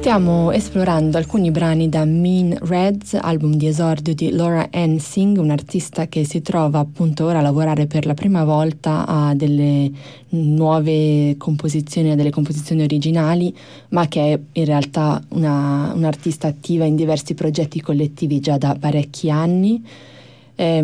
Stiamo esplorando alcuni brani da Mean Reds, album di esordio di Laura Ann Singh, un'artista che si trova appunto ora a lavorare per la prima volta a delle nuove composizioni, a delle composizioni originali, ma che è in realtà un'artista attiva in diversi progetti collettivi già da parecchi anni.